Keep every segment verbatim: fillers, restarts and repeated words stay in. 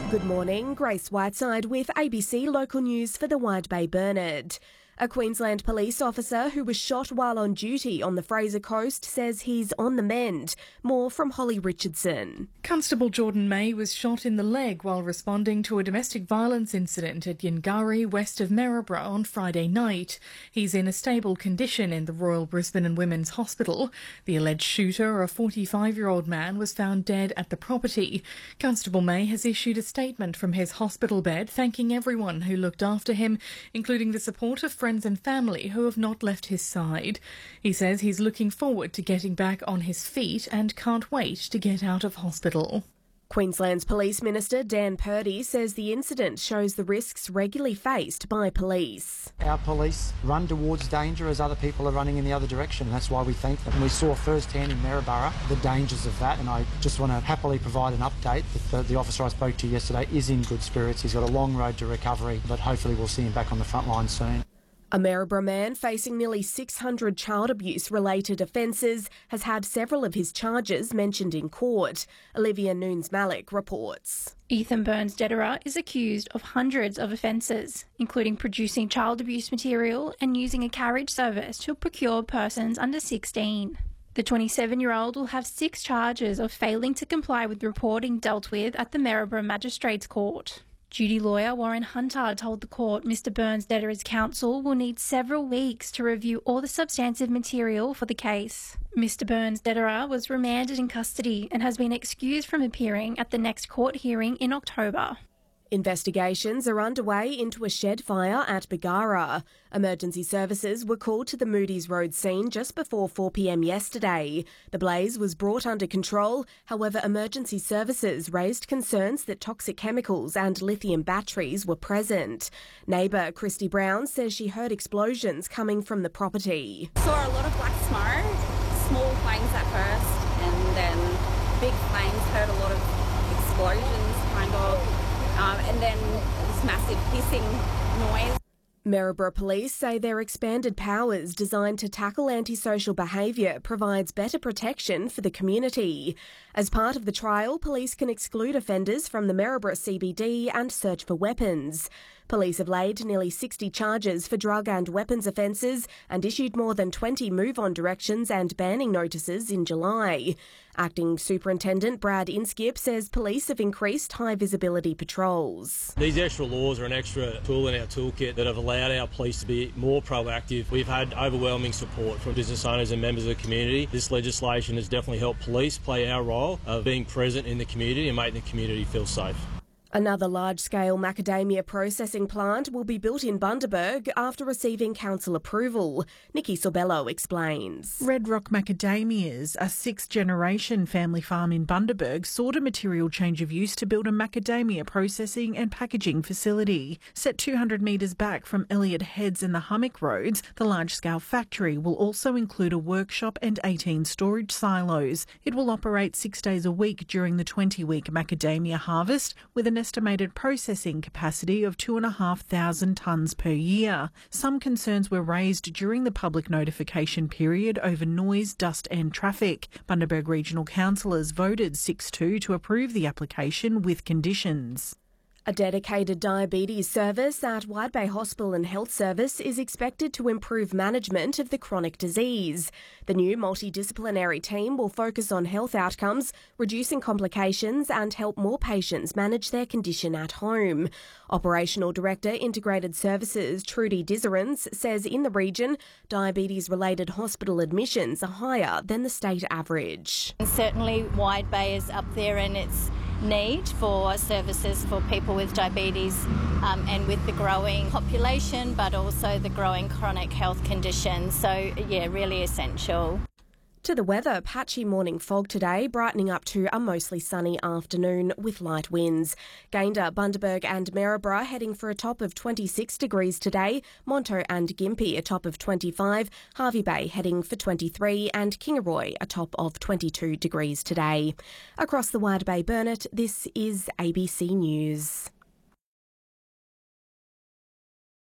Good morning, Grace Whiteside with A B C Local News for the Wide Bay Burnett. A Queensland police officer who was shot while on duty on the Fraser Coast says he's on the mend. More from Holly Richardson. Constable Jordan May was shot in the leg while responding to a domestic violence incident at Yingari, west of Maryborough, on Friday night. He's in a stable condition in the Royal Brisbane and Women's Hospital. The alleged shooter, a forty-five-year-old man, was found dead at the property. Constable May has issued a statement from his hospital bed thanking everyone who looked after him, including the support of friends and family who have not left his side. He says he's looking forward to getting back on his feet and can't wait to get out of hospital. Queensland's Police Minister Dan Purdy says the incident shows the risks regularly faced by police. Our police run towards danger as other people are running in the other direction. That's why we thank them. We saw firsthand in Maryborough the dangers of that, and I just want to happily provide an update that the, the officer I spoke to yesterday is in good spirits. He's got a long road to recovery, but hopefully we'll see him back on the front line soon. A Maryborough man facing nearly six hundred child abuse-related offences has had several of his charges mentioned in court. Olivia Nunes-Malik reports. Ethan Burns-Dederer is accused of hundreds of offences, including producing child abuse material and using a carriage service to procure persons under sixteen. The twenty-seven-year-old will have six charges of failing to comply with reporting dealt with at the Maryborough Magistrates Court. Duty lawyer Warren Hunter told the court Mr Burns-Dederer's counsel will need several weeks to review all the substantive material for the case. Mr Burns-Dederer was remanded in custody and has been excused from appearing at the next court hearing in October. Investigations are underway into a shed fire at Bargara. Emergency services were called to the Moody's Road scene just before four p m yesterday. The blaze was brought under control. However, emergency services raised concerns that toxic chemicals and lithium batteries were present. Neighbour Christy Brown says she heard explosions coming from the property. Saw a lot of black smoke, small flames at first, and then big flames, heard a lot of explosions, kind of. Um, and then this massive hissing noise. Maryborough Police say their expanded powers designed to tackle antisocial behaviour provides better protection for the community. As part of the trial, police can exclude offenders from the Maryborough C B D and search for weapons. Police have laid nearly sixty charges for drug and weapons offences and issued more than twenty move-on directions and banning notices in July. Acting Superintendent Brad Inskip says police have increased high-visibility patrols. These extra laws are an extra tool in our toolkit that have allowed our police to be more proactive. We've had overwhelming support from business owners and members of the community. This legislation has definitely helped police play our role of being present in the community and making the community feel safe. Another large-scale macadamia processing plant will be built in Bundaberg after receiving council approval. Nikki Sorbello explains. Red Rock Macadamias, a sixth-generation family farm in Bundaberg, sought a material change of use to build a macadamia processing and packaging facility. Set two hundred metres back from Elliott Heads and the Hummock Roads, the large-scale factory will also include a workshop and eighteen storage silos. It will operate six days a week during the twenty-week macadamia harvest, with an estimated processing capacity of two thousand five hundred tonnes per year. Some concerns were raised during the public notification period over noise, dust and traffic. Bundaberg Regional Councillors voted six two to approve the application with conditions. A dedicated diabetes service at Wide Bay Hospital and Health Service is expected to improve management of the chronic disease. The new multidisciplinary team will focus on health outcomes, reducing complications and help more patients manage their condition at home. Operational Director Integrated Services Trudy Dizerens says in the region, diabetes-related hospital admissions are higher than the state average. Certainly Wide Bay is up there in its need for services for people with diabetes um, and with the growing population, but also the growing chronic health conditions. So, yeah, really essential. To the weather, patchy morning fog today, brightening up to a mostly sunny afternoon with light winds. Gayndah, Bundaberg and Maryborough heading for a top of twenty-six degrees today. Monto and Gympie a top of twenty-five. Hervey Bay heading for twenty-three and Kingaroy a top of twenty-two degrees today. Across the Wide Bay Burnett, this is A B C News.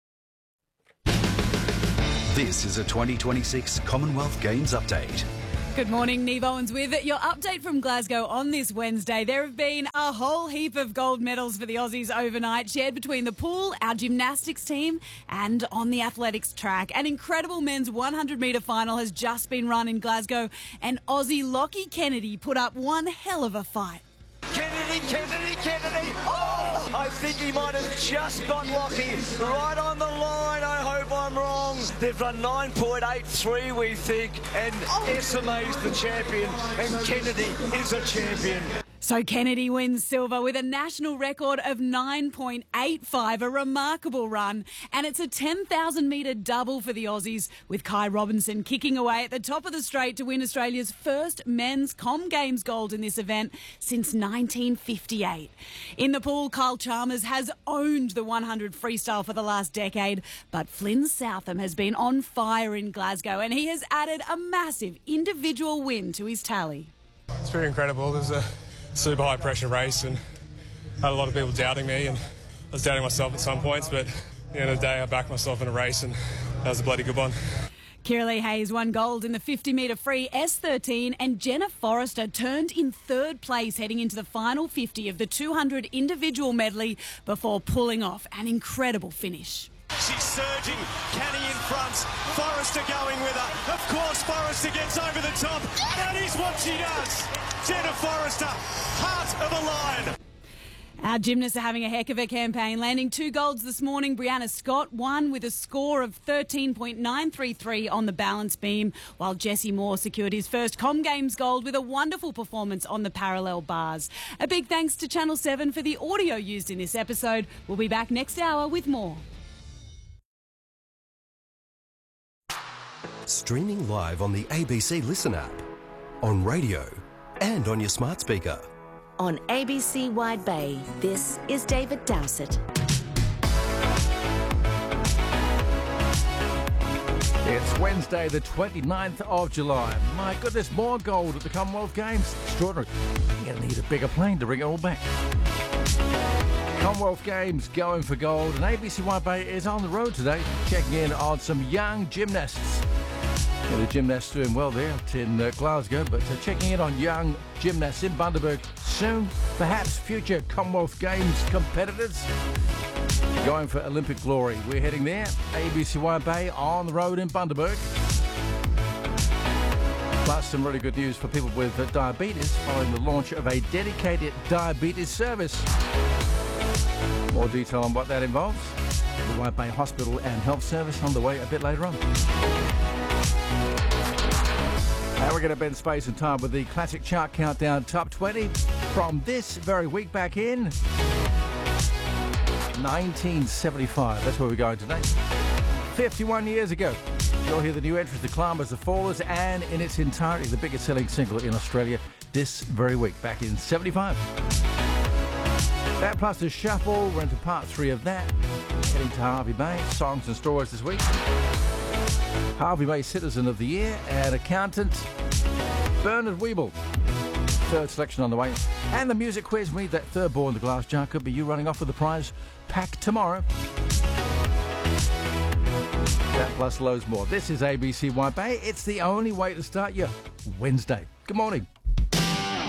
This is a twenty twenty-six Commonwealth Games update. Good morning, Neve Owens with your update from Glasgow on this Wednesday. There have been a whole heap of gold medals for the Aussies overnight, shared between the pool, our gymnastics team and on the athletics track. An incredible men's one hundred metre final has just been run in Glasgow and Aussie Lockie Kennedy put up one hell of a fight. Kennedy, Kennedy, Kennedy! Oh, I think he might have just got Lockie right on the line. I hope I'm wrong. They've run nine point eight three, we think, and S M A's the champion, and Kennedy is a champion. So Kennedy wins silver with a national record of nine point eight five, a remarkable run. And it's a ten thousand metre double for the Aussies, with Kai Robinson kicking away at the top of the straight to win Australia's first men's Com Games gold in this event since nineteen fifty-eight. In the pool, Kyle Chalmers has owned the one hundred freestyle for the last decade, but Flynn Southam has been on fire in Glasgow and he has added a massive individual win to his tally. It's pretty incredible. There's a super high pressure race and had a lot of people doubting me, and I was doubting myself at some points, but at the end of the day I backed myself in a race and that was a bloody good one. Kiralee Hayes won gold in the fifty metre free S thirteen and Jenna Forrester turned in third place heading into the final fifty of the two hundred individual medley before pulling off an incredible finish. She's surging, Canny in front, Forrester going with her. Of course Forrester gets over the top. That is what she does. Jenna Forrester, heart of a lion. Our gymnasts are having a heck of a campaign, landing two golds this morning. Brianna Scott won with a score of thirteen point nine three three on the balance beam, while Jesse Moore secured his first Com Games gold with a wonderful performance on the parallel bars. A big thanks to Channel seven for the audio used in this episode. We'll be back next hour with more. Streaming live on the A B C Listen app, on radio and on your smart speaker. On A B C Wide Bay, this is David Dowsett. It's Wednesday the twenty-ninth of July. My goodness, more gold at the Commonwealth Games. Extraordinary. You're going to need a bigger plane to bring it all back. Commonwealth Games going for gold, and A B C Wide Bay is on the road today, checking in on some young gymnasts. Yeah, the gymnasts doing well there in uh, Glasgow, but uh, checking in on young gymnasts in Bundaberg soon. Perhaps future Commonwealth Games competitors going for Olympic glory. We're heading there. A B C Wide Bay on the road in Bundaberg. Plus some really good news for people with uh, diabetes following the launch of a dedicated diabetes service. More detail on what that involves. The Wide Bay Hospital and Health Service on the way a bit later on. And we're going to bend space and time with the Classic Chart Countdown Top twenty from this very week back in nineteen seventy-five. That's where we're going today. fifty-one years ago. You'll hear the new entrance to Climbers the Fallers, and in its entirety the biggest selling single in Australia this very week back in seventy-five. That plus the shuffle, we're into part three of that. Heading to Hervey Bay, songs and stories this week. Hervey Bay Citizen of the Year and accountant Bernard Weeble. Third selection on the way. And the music quiz, read that third ball in the glass jar. Could be you running off with the prize pack tomorrow. That plus loads more. This is A B C Wide Bay. It's the only way to start your Wednesday. Good morning.